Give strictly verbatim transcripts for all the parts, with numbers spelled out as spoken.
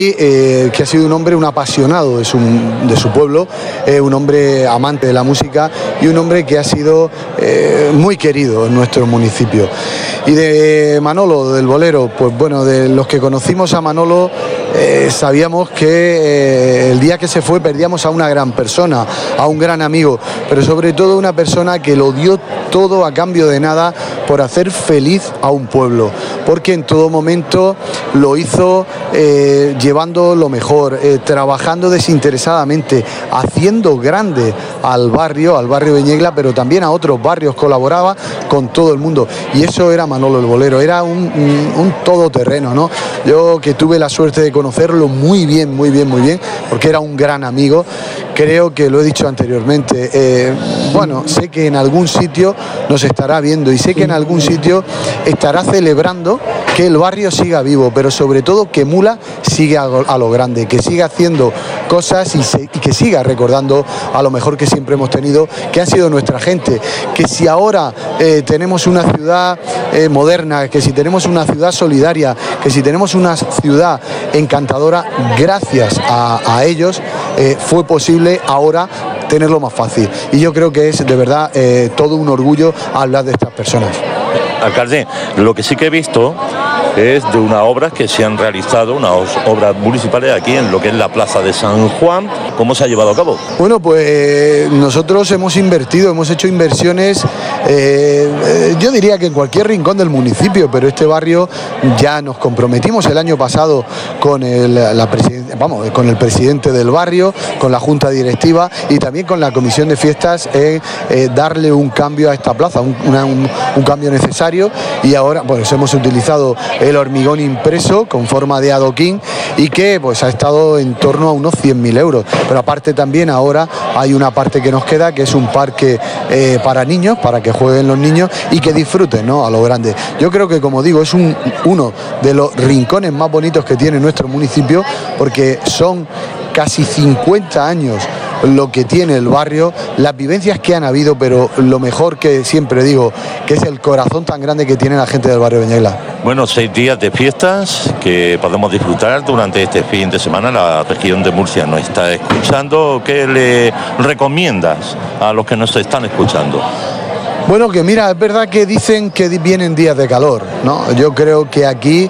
Eh, que ha sido un hombre, un apasionado de su, de su pueblo, eh, un hombre amante de la música y un hombre que ha sido eh, muy querido en nuestro municipio. Y de Manolo, del bolero, pues bueno, de los que conocimos a Manolo, eh, sabíamos que eh, el día que se fue perdíamos a una gran persona, a un gran amigo, pero sobre todo una persona que lo dio todo a cambio de nada por hacer feliz a un pueblo, porque en todo momento lo hizo eh, llevando lo mejor, eh, trabajando desinteresadamente, haciendo grande al barrio, al barrio de Ñegla, pero también a otros barrios, colaboraba con todo el mundo, y eso era Manolo el bolero, era un, un, un todoterreno, ¿no? Yo que tuve la suerte de conocerlo muy bien, muy bien, muy bien, porque era un gran amigo. Creo que lo he dicho anteriormente, eh, bueno, sé que en algún sitio nos estará viendo y sé que en algún sitio estará celebrando que el barrio siga vivo, pero sobre todo que Mula siga a lo grande, que siga haciendo cosas y, se, y que siga recordando a lo mejor que siempre hemos tenido, que ha sido nuestra gente, que si ahora eh, tenemos una ciudad eh, moderna, que si tenemos una ciudad solidaria, que si tenemos una ciudad encantadora, gracias a, a ellos eh, fue posible ahora tenerlo más fácil, y yo creo que es de verdad eh, todo un orgullo hablar de estas personas. Alcalde, lo que sí que he visto es de unas obras que se han realizado, unas obras municipales aquí en lo que es la Plaza de San Juan. ¿Cómo se ha llevado a cabo? Bueno, pues eh, nosotros hemos invertido, hemos hecho inversiones, eh, eh, yo diría que en cualquier rincón del municipio, pero este barrio ya nos comprometimos el año pasado con el, la vamos, con el presidente del barrio, con la junta directiva y también con la comisión de fiestas en eh, darle un cambio a esta plaza, un, una, un, un cambio necesario, y ahora pues hemos utilizado el hormigón impreso con forma de adoquín y que pues ha estado en torno a unos cien mil euros, pero aparte también ahora hay una parte que nos queda, que es un parque eh, para niños, para que jueguen los niños y que disfruten, ¿no?, a lo grande. Yo creo que, como digo, es un, uno de los rincones más bonitos que tiene nuestro municipio, porque son casi cincuenta años lo que tiene el barrio, las vivencias que han habido, pero lo mejor, que siempre digo, que es el corazón tan grande que tiene la gente del barrio de Ñegla. Bueno, seis días de fiestas que podemos disfrutar durante este fin de semana. La región de Murcia nos está escuchando. ¿Qué le recomiendas a los que nos están escuchando? Bueno, que mira, es verdad que dicen que vienen días de calor, ¿no? Yo creo que aquí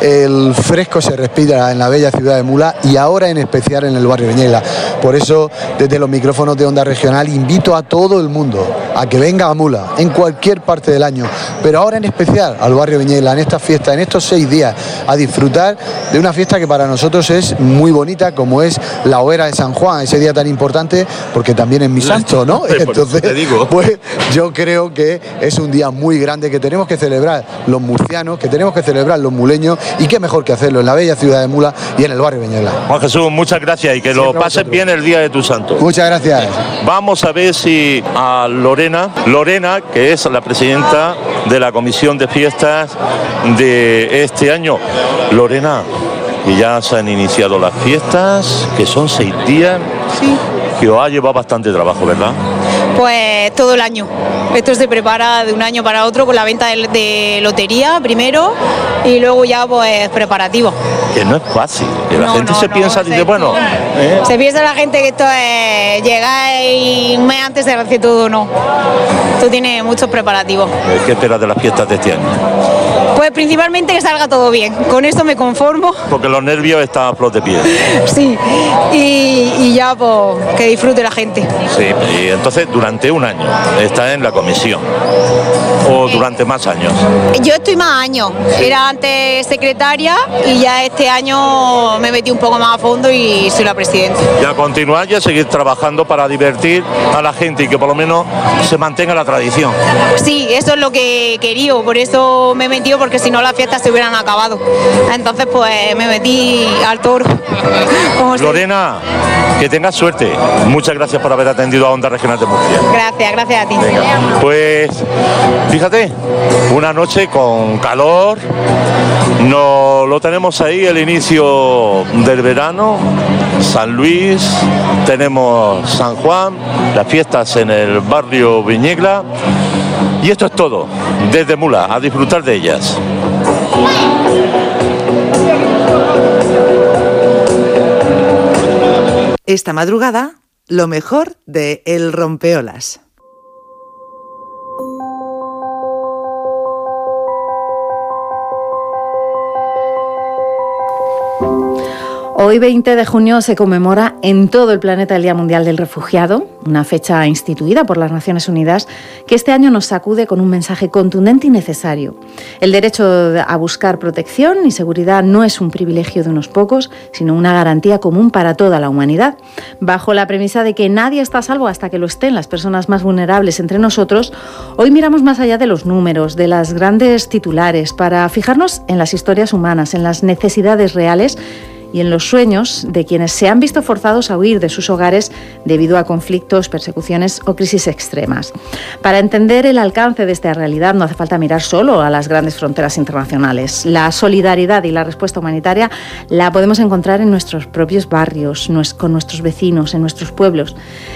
el fresco se respira en la bella ciudad de Mula, y ahora en especial en el barrio de Ñegla. Por eso, desde los micrófonos de Onda Regional, invito a todo el mundo a que venga a Mula en cualquier parte del año, pero ahora en especial al barrio de Ñegla, en esta fiesta, en estos seis días, a disfrutar de una fiesta que para nosotros es muy bonita, como es la hoguera de San Juan, ese día tan importante, porque también es mi santo, ¿no? Entonces, te digo. Pues yo creo que es un día muy grande que tenemos que celebrar los murcianos, que tenemos que celebrar los muleños, y qué mejor que hacerlo en la bella ciudad de Mula y en el barrio de Ñegla. Juan Jesús, muchas gracias y que Siempre lo pases bien el día de tu santo. Muchas gracias. Vamos a ver si a Lorena, Lorena, que es la presidenta de la Comisión de Fiestas de este año. Lorena, que ya se han iniciado las fiestas, que son seis días, sí, que os ha llevado bastante trabajo, ¿verdad? Pues todo el año. Esto se prepara de un año para otro con la venta de, de lotería primero y luego ya pues preparativo. Que no es fácil, que la no, gente no, se no, piensa, se, dice, bueno... ¿eh? Se piensa la gente que esto es llegar y un mes antes se hace todo, no. Esto tiene muchos preparativos. ¿Qué esperas de las fiestas de este año? Pues principalmente que salga todo bien, con esto me conformo. Porque los nervios están a flor de piel. Sí, y, y ya pues que disfrute la gente. Sí, y entonces durante un año está en la comisión, o durante más años. Yo estoy más años, era antes secretaria y ya este año me metí un poco más a fondo y soy la presidenta. Y a continuar y a seguir trabajando para divertir a la gente y que por lo menos se mantenga la tradición. Sí, eso es lo que quería, por eso me he metido, porque si no las fiestas se hubieran acabado. Entonces pues me metí al toro. Lorena, que tengas suerte. Muchas gracias por haber atendido a Onda Regional de Murcia. Gracias, gracias a ti. Venga, pues fíjate, una noche con calor, no lo tenemos ahí, el inicio del verano, San Luis, tenemos San Juan, las fiestas en el barrio de Ñegla, y esto es todo, desde Mula, a disfrutar de ellas. Esta madrugada, lo mejor de El Rompeolas. Hoy, veinte de junio, se conmemora en todo el planeta el Día Mundial del Refugiado, una fecha instituida por las Naciones Unidas que este año nos sacude con un mensaje contundente y necesario. El derecho a buscar protección y seguridad no es un privilegio de unos pocos, sino una garantía común para toda la humanidad. Bajo la premisa de que nadie está a salvo hasta que lo estén las personas más vulnerables entre nosotros, hoy miramos más allá de los números, de las grandes titulares, para fijarnos en las historias humanas, en las necesidades reales y en los sueños de quienes se han visto forzados a huir de sus hogares debido a conflictos, persecuciones o crisis extremas. Para entender el alcance de esta realidad no hace falta mirar solo a las grandes fronteras internacionales. La solidaridad y la respuesta humanitaria la podemos encontrar en nuestros propios barrios, con nuestros vecinos, en nuestros pueblos.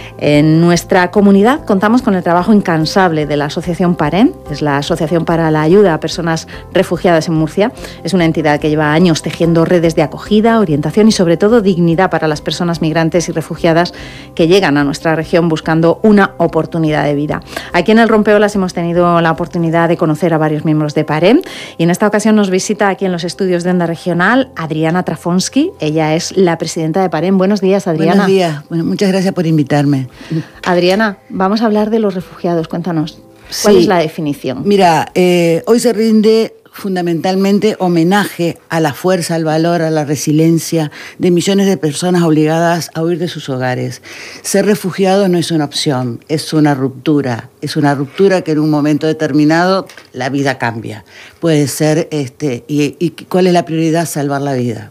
En nuestra comunidad contamos con el trabajo incansable de la Asociación PAREM, es la Asociación para la Ayuda a Personas Refugiadas en Murcia. Es una entidad que lleva años tejiendo redes de acogida, orientación y sobre todo dignidad para las personas migrantes y refugiadas que llegan a nuestra región buscando una oportunidad de vida. Aquí en El Rompeolas hemos tenido la oportunidad de conocer a varios miembros de PAREM y en esta ocasión nos visita aquí en los estudios de Onda Regional Adriana Trafonsky. Ella es la presidenta de PAREM. Buenos días, Adriana. Buenos días. Bueno, muchas gracias por invitarme. Adriana, vamos a hablar de los refugiados. Cuéntanos, ¿cuál sí. es la definición? Mira, eh, hoy se rinde fundamentalmente homenaje a la fuerza, al valor, a la resiliencia de millones de personas obligadas a huir de sus hogares. Ser refugiado no es una opción, es una ruptura. Es una ruptura que en un momento determinado la vida cambia. Puede ser, este, y, y ¿cuál es la prioridad? Salvar la vida.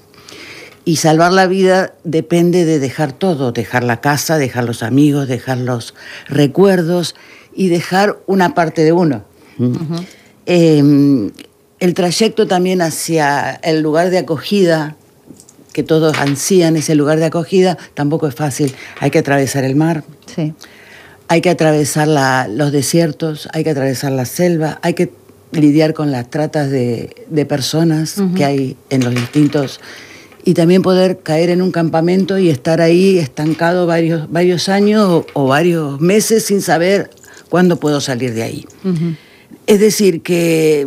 Y salvar la vida depende de dejar todo, dejar la casa, dejar los amigos, dejar los recuerdos y dejar una parte de uno. Uh-huh. Eh, el trayecto también hacia el lugar de acogida, que todos ansían ese lugar de acogida, tampoco es fácil. Hay que atravesar el mar, sí. Hay que atravesar la, los desiertos, hay que atravesar la selva, hay que lidiar con las tratas de, de personas uh-huh. que hay en los distintos... Y también poder caer en un campamento y estar ahí estancado varios, varios años o, o varios meses sin saber cuándo puedo salir de ahí. Uh-huh. Es decir, que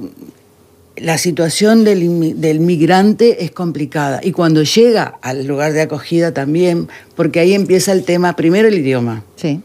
la situación del, del migrante es complicada. Y cuando llega al lugar de acogida también, porque ahí empieza el tema, primero el idioma, sí.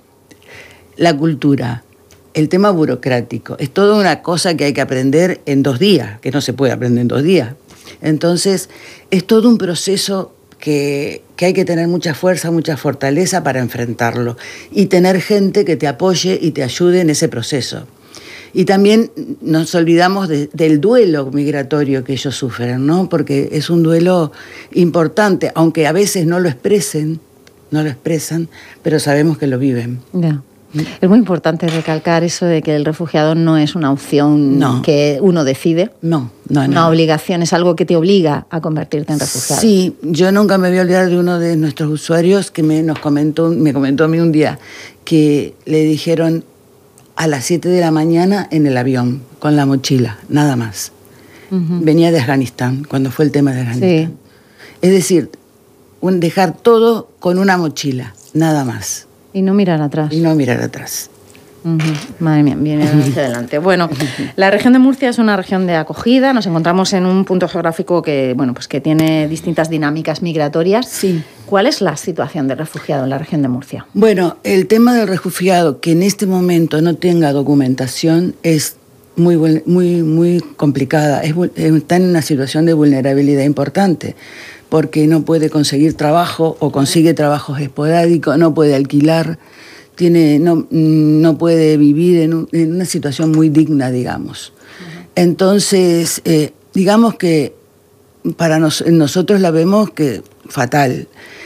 la cultura, el tema burocrático. Es toda una cosa que hay que aprender en dos días, que no se puede aprender en dos días. Entonces, es todo un proceso que, que hay que tener mucha fuerza, mucha fortaleza para enfrentarlo y tener gente que te apoye y te ayude en ese proceso. Y también nos olvidamos de, del duelo migratorio que ellos sufren, ¿no? Porque es un duelo importante, aunque a veces no lo expresen, no lo expresan, pero sabemos que lo viven. Ya. Es muy importante recalcar eso de que el refugiado no es una opción no. que uno decide. No, no, no. Una obligación, es algo que te obliga a convertirte en refugiado. Sí, yo nunca me voy a olvidar de uno de nuestros usuarios que me, nos comentó, me comentó a mí un día que le dijeron a las siete de la mañana en el avión, con la mochila, nada más. Uh-huh. Venía de Afganistán, cuando fue el tema de Afganistán. Sí. Es decir, un, dejar todo con una mochila, nada más. Y no mirar atrás. Y no mirar atrás. Uh-huh. Madre mía, viene hacia adelante. Bueno, la región de Murcia es una región de acogida. Nos encontramos en un punto geográfico que, bueno, pues que tiene distintas dinámicas migratorias. Sí. ¿Cuál es la situación del refugiado en la región de Murcia? Bueno, el tema del refugiado que en este momento no tenga documentación es muy, muy, muy complicada. Es, está en una situación de vulnerabilidad importante, porque no puede conseguir trabajo o consigue trabajos esporádicos, no puede alquilar, tiene, no, no puede vivir en, un, en una situación muy digna, digamos. Uh-huh. Entonces, eh, digamos que para nos, nosotros la vemos que fatal.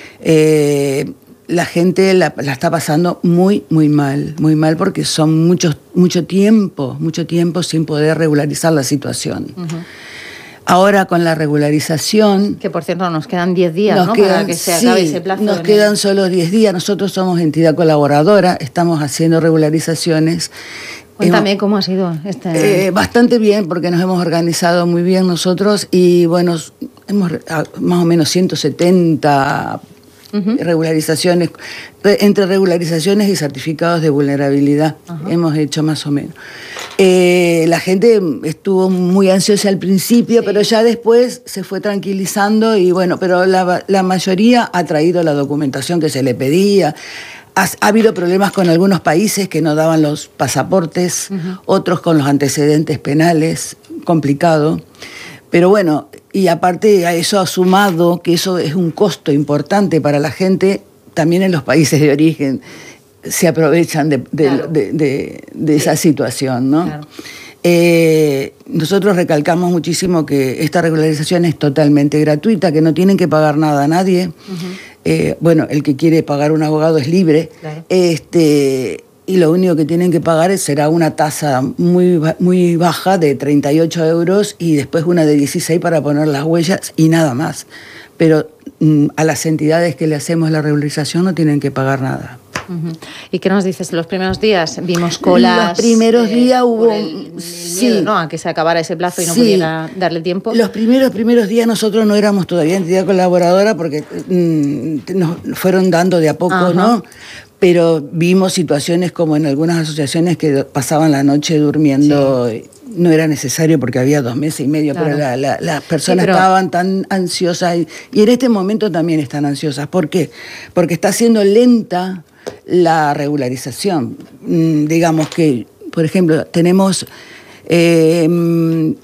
Eh, la gente la, la está pasando muy, muy mal, muy mal porque son muchos, mucho tiempo, mucho tiempo sin poder regularizar la situación. Uh-huh. Ahora con la regularización... Que por cierto nos quedan diez días, ¿no? Quedan, para que se acabe sí, ese plazo. Nos quedan el... solo diez días. Nosotros somos entidad colaboradora, estamos haciendo regularizaciones. Cuéntame hemos, cómo ha sido este... Eh, bastante bien, porque nos hemos organizado muy bien nosotros y bueno, hemos más o menos ciento setenta uh-huh. regularizaciones, re, entre regularizaciones y certificados de vulnerabilidad, uh-huh. hemos hecho más o menos. Eh, la gente estuvo muy ansiosa al principio, sí. pero ya después se fue tranquilizando y bueno, pero la, la mayoría ha traído la documentación que se le pedía. Ha, ha habido problemas con algunos países que no daban los pasaportes, uh-huh. otros con los antecedentes penales, complicado. Pero bueno, y aparte a eso ha sumado que eso es un costo importante para la gente, también en los países de origen se aprovechan de, de, claro. de, de, de esa situación, ¿no? Claro. Eh, nosotros recalcamos muchísimo que esta regularización es totalmente gratuita, que no tienen que pagar nada a nadie. Uh-huh. Eh, bueno, el que quiere pagar un abogado es libre. Claro. Este, y lo único que tienen que pagar será una tasa muy, muy baja de treinta y ocho euros y después una de dieciséis para poner las huellas y nada más. Pero mm, a las entidades que le hacemos la regularización no tienen que pagar nada. Uh-huh. ¿Y qué nos dices? Los primeros días vimos colas. Los primeros eh, días hubo el, el sí, miedo, ¿no? A que se acabara ese plazo y no sí. pudiera darle tiempo. Los primeros primeros días nosotros no éramos todavía entidad colaboradora porque mm, nos fueron dando de a poco, uh-huh. ¿no? Pero vimos situaciones como en algunas asociaciones que pasaban la noche durmiendo. Sí. No era necesario porque había dos meses y medio, claro. pero la, la, las personas sí, pero... estaban tan ansiosas y, y en este momento también están ansiosas. ¿Por qué? Porque está siendo lenta la regularización. Mm, digamos que, por ejemplo, tenemos eh,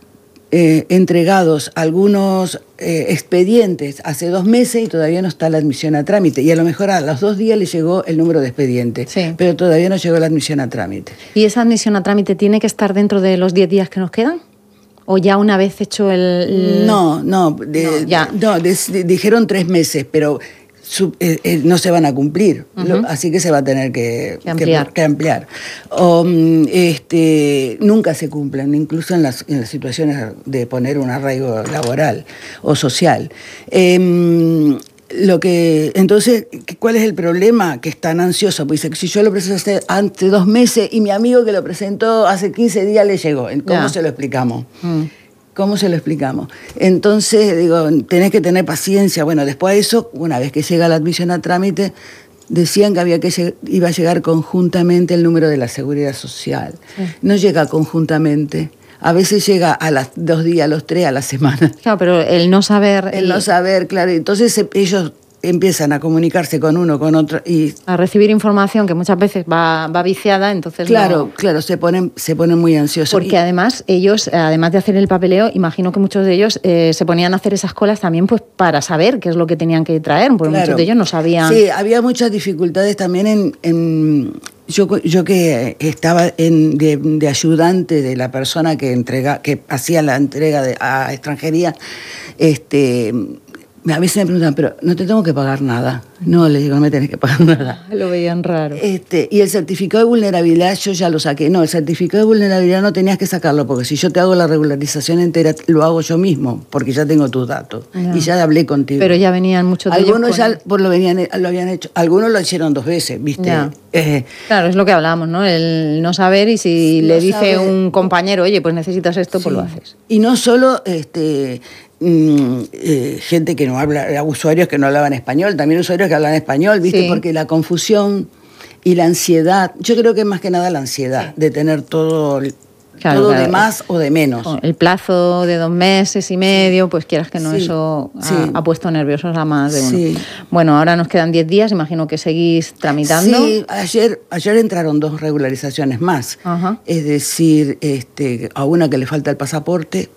eh, entregados algunos eh, expedientes hace dos meses y todavía no está la admisión a trámite. Y a lo mejor a los dos días le llegó el número de expediente, sí. pero todavía no llegó la admisión a trámite. ¿Y esa admisión a trámite tiene que estar dentro de los diez días que nos quedan? ¿O ya una vez hecho el...? el... No, no, de, no, ya. no de, de, dijeron tres meses, pero... Sub, eh, eh, no se van a cumplir, uh-huh. lo, así que se va a tener que, que ampliar. Que, que ampliar. O, este, nunca se cumplen, incluso en las, en las situaciones de poner un arraigo laboral o social. Eh, lo que, entonces, ¿cuál es el problema? Que están ansiosos. Pues dice que si yo lo presenté hace dos meses y mi amigo que lo presentó hace quince días le llegó, ¿cómo yeah. se lo explicamos? Mm. ¿Cómo se lo explicamos? Entonces, digo, tenés que tener paciencia. Bueno, después de eso, una vez que llega la admisión a trámite, decían que había que lleg- iba a llegar conjuntamente el número de la Seguridad Social. Sí. No llega conjuntamente. A veces llega a los dos días, a los tres, a la semana. Claro, pero el no saber... El, el no saber, claro. Entonces ellos... empiezan a comunicarse con uno, con otro y... A recibir información que muchas veces va, va viciada, entonces... Claro, no... claro, se ponen, se ponen muy ansiosos. Porque y... además ellos, además de hacer el papeleo, imagino que muchos de ellos eh, se ponían a hacer esas colas también pues para saber qué es lo que tenían que traer, porque claro. muchos de ellos no sabían... Sí, había muchas dificultades también en... en... Yo, yo que estaba en, de, de ayudante de la persona que, entrega, que hacía la entrega de, a extranjería, este... A veces me preguntan, pero no te tengo que pagar nada. No, les digo, no me tenés que pagar nada. Lo veían raro. Este, y el certificado de vulnerabilidad yo ya lo saqué. No, el certificado de vulnerabilidad no tenías que sacarlo, porque si yo te hago la regularización entera, lo hago yo mismo, porque ya tengo tus datos. No. Y ya hablé contigo. Pero ya venían muchos de Algunos ellos. ya por lo, venían, lo habían hecho. Algunos lo hicieron dos veces, ¿viste? Eh, claro, es lo que hablamos, ¿no? El no saber y si no le dice saber. Un compañero, oye, pues necesitas esto, sí. pues lo haces. Y no solo... este Mm, eh, gente que no habla, usuarios que no hablaban español, también usuarios que hablan español, ¿viste? Sí. Porque la confusión y la ansiedad, yo creo que más que nada la ansiedad sí. de tener todo, claro, todo claro. de más o de menos. El plazo de dos meses y medio, pues quieras que no, sí. eso ha, sí. ha puesto nerviosos a más de uno. Sí. Bueno, ahora nos quedan diez días, imagino que seguís tramitando. Sí, ayer, ayer entraron dos regularizaciones más, ajá. es decir, este, a una que le falta el pasaporte.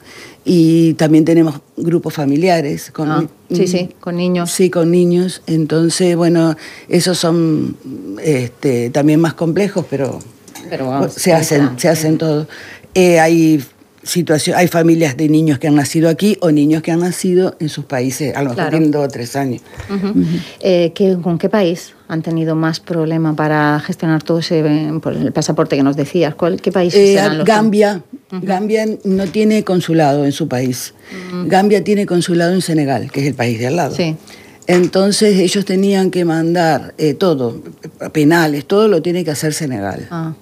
Y también tenemos grupos familiares. Con, ah, sí, sí, con niños. Sí, con niños. Entonces, bueno, esos son este, también más complejos, pero, pero vamos, se hacen, está. se hacen todo. Eh, hay situación, hay familias de niños que han nacido aquí o niños que han nacido en sus países, a lo mejor claro. tienen dos o tres años. Uh-huh. Uh-huh. Eh, ¿qué, ¿Con qué país han tenido más problema para gestionar todo ese por el pasaporte que nos decías? ¿Cuál, ¿Qué países eh, serán los Gambia. Uh-huh. Gambia no tiene consulado en su país. Uh-huh. Gambia tiene consulado en Senegal, que es el país de al lado. Sí. Entonces ellos tenían que mandar eh, todo, penales, todo lo tiene que hacer Senegal. Ah.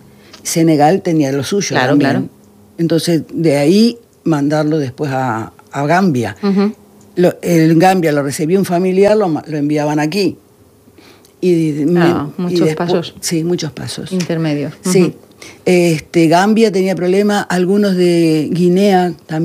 Senegal tenía lo suyo claro, también. Claro. Entonces, de ahí mandarlo después a, a Gambia. Uh-huh. lo, en Gambia lo recibía un familiar, lo, lo enviaban aquí. Y, ah, me, muchos y después, pasos. Sí, muchos pasos. Intermedios. Sí. Uh-huh. Este, Gambia tenía problemas, algunos de Guinea también.